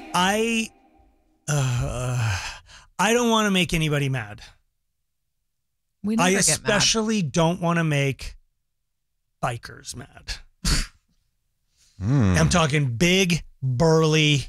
I don't want to make anybody mad. We never I get especially don't want to make bikers mad. I'm talking big, burly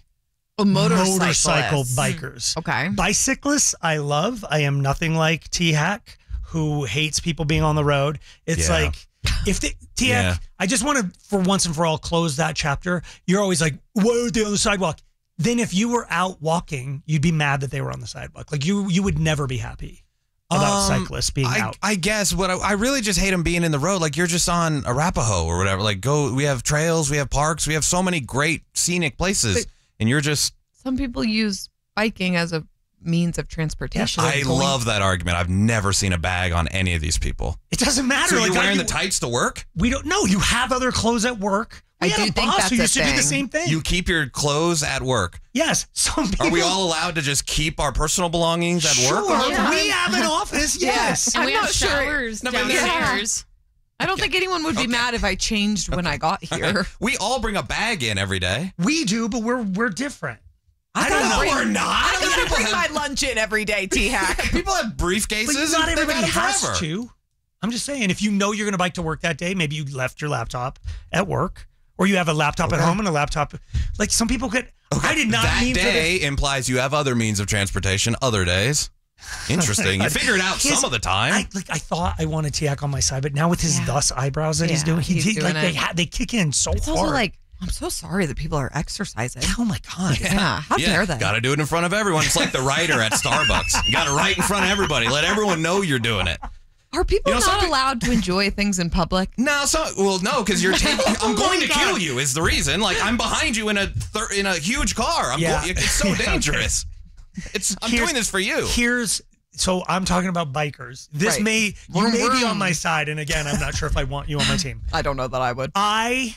motorcycle bikers. Okay. Bicyclists, I love. I am nothing like T-Hack, who hates people being on the road. It's like, if they, T-Hack, I just want to, for once and for all, close that chapter. You're always like, why are they on the sidewalk? Then if you were out walking, you'd be mad that they were on the sidewalk. Like you would never be happy about cyclists being out. I guess what I really just hate them being in the road. Like you're just on Arapahoe or whatever. Like we have trails, we have parks, we have so many great scenic places, and you're just. Some people use biking as a means of transportation. I love that argument. I've never seen a bag on any of these people. It doesn't matter. So you're wearing the tights to work? We don't know. You have other clothes at work. I do think that's who a used to do thing. the same thing. You keep your clothes at work. Yes. Some people. Are we all allowed to just keep our personal belongings at work? Sure. Yeah. We have an office. Yes. And I'm we not have sure. showers downstairs. I don't think anyone would be mad if I changed when I got here. We all bring a bag in every day. We do, but we're different. I don't know. We're not. I don't gotta bring my lunch in every day, T-Hack. People have briefcases. But not and they've everybody had them has forever. to. I'm just saying, if you know you're going to bike to work that day, maybe you left your laptop at work, or you have a laptop at home and a laptop. Like some people could. I did not that mean day implies you have other means of transportation other days. Interesting. You figure it out some of the time. I thought I wanted T-Hack on my side, but now with his thus eyebrows that he's doing, he's doing they kick in so It's hard. also like, I'm so sorry that people are exercising. Oh my God. Yeah, how dare they? Got to do it in front of everyone. It's like the writer at Starbucks. You got to write in front of everybody. Let everyone know you're doing it. Are people some not allowed to enjoy things in public? No, no, because you're taking. I'm going to kill you. Is the reason? Like I'm behind you in a huge car. It's so dangerous. I'm doing this for you. So I'm talking about bikers. You may be on my side, and again, I'm not sure if I want you on my team. I don't know that I would. I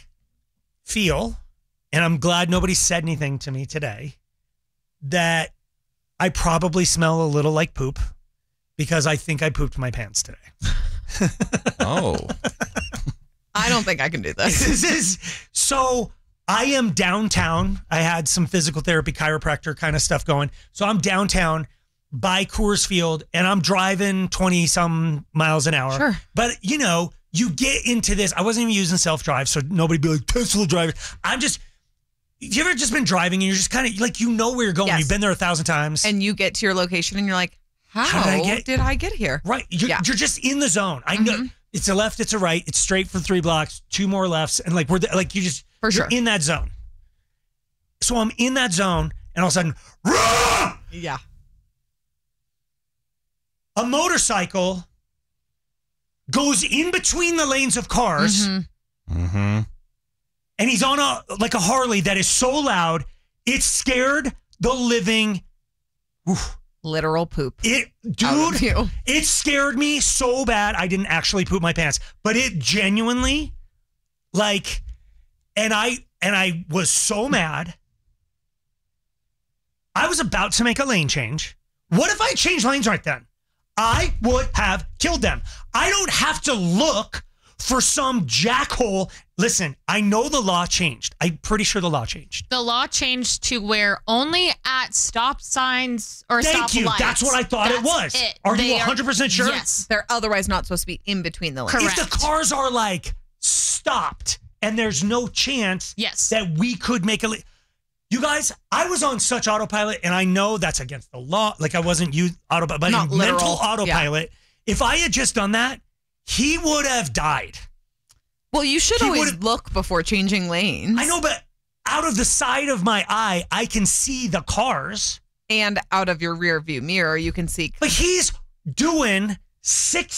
feel, and I'm glad nobody said anything to me today, that I probably smell a little like poop because I think I pooped my pants today. Oh. I don't think I can do this. So I am downtown. I had some physical therapy, chiropractor kind of stuff going. So I'm downtown by Coors Field, and I'm driving 20 some miles an hour. Sure. But you get into this. I wasn't even using self-drive, so nobody be like, Tesla driver. You ever just been driving and you're just kind of like, where you're going. Yes. You've been there 1,000 times. And you get to your location and you're like, how did I get here? Right. You're just in the zone. I know it's a left, it's a right, it's straight for 3 blocks, 2 more lefts. And like, you're in that zone. So I'm in that zone and all of a sudden, Rah! Yeah. A motorcycle goes in between the lanes of cars. Mm-hmm. And he's on a Harley that is so loud, it scared the living literal poop. It scared me so bad. I didn't actually poop my pants, but it genuinely, and I was so mad. I was about to make a lane change. What if I changed lanes right then? I would have killed them. I don't have to look for some jackhole. Listen, I know the law changed. I'm pretty sure the law changed. The law changed to where only at stop signs or stop Thank you. lights. That's what I thought it was. Are you 100% sure? Yes. They're otherwise not supposed to be in between the lanes. Correct. If the cars are stopped and there's no chance that we could make a... You guys, I was on such autopilot, and I know that's against the law. Like I wasn't autopilot, but not in literal. mental autopilot. Yeah. If I had just done that, he would have died. Well, you should always look before changing lanes. I know, but out of the side of my eye, I can see the cars. And out of your rear view mirror, you can see. But he's doing 60